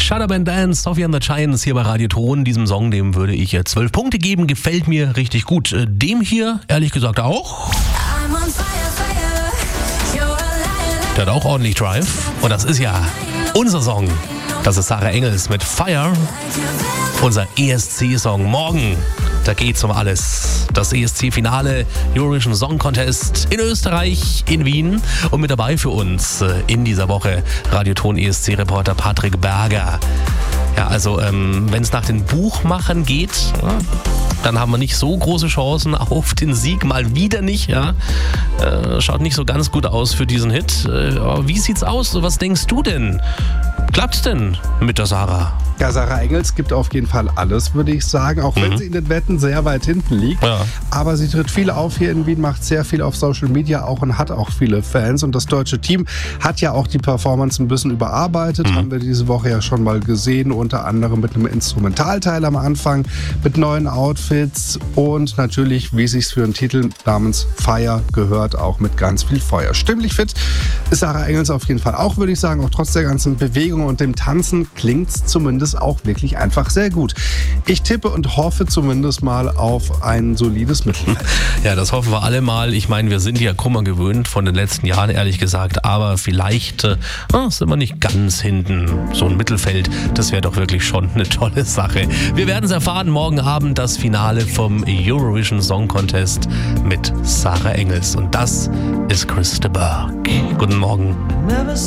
Shut Up and Dance, Sophie and the Giants hier bei Radio Ton. Diesem Song, dem würde ich 12 Punkte geben. Gefällt mir richtig gut. Dem hier, ehrlich gesagt, auch. Der hat auch ordentlich Drive. Und das ist ja unser Song. Das ist Sarah Engels mit Fire. Unser ESC-Song morgen. Da geht's um alles. Das ESC-Finale Eurovision Song Contest in Österreich, in Wien. Und mit dabei für uns in dieser Woche Radioton ESC-Reporter Patrick Berger. Ja, also wenn es nach den Buchmachern geht, dann haben wir nicht so große Chancen auf den Sieg. Mal wieder nicht. Ja. Schaut nicht so ganz gut aus für diesen Hit. Wie sieht's aus? Was denkst du denn? Klappt's denn mit der Sarah? Ja, Sarah Engels gibt auf jeden Fall alles, würde ich sagen, auch wenn sie in den Wetten sehr weit hinten liegt. Ja. Aber sie tritt viel auf hier in Wien, macht sehr viel auf Social Media auch und hat auch viele Fans. Und das deutsche Team hat ja auch die Performance ein bisschen überarbeitet, haben wir diese Woche ja schon mal gesehen, unter anderem mit einem Instrumentalteil am Anfang, mit neuen Outfits und natürlich, wie sich's für einen Titel namens Fire gehört, auch mit ganz viel Feuer. Stimmlich fit ist Sarah Engels auf jeden Fall auch, würde ich sagen, auch trotz der ganzen Bewegung und dem Tanzen klingt's zumindest auch wirklich einfach sehr gut. Ich tippe und hoffe zumindest mal auf ein solides Mittelfeld. Ja, das hoffen wir alle mal. Ich meine, wir sind ja Kummer gewöhnt von den letzten Jahren, ehrlich gesagt, aber vielleicht sind wir nicht ganz hinten. So ein Mittelfeld, das wäre doch wirklich schon eine tolle Sache. Wir werden es erfahren, morgen Abend das Finale vom Eurovision Song Contest mit Sarah Engels. Und das ist Chris de Burgh. Guten Morgen.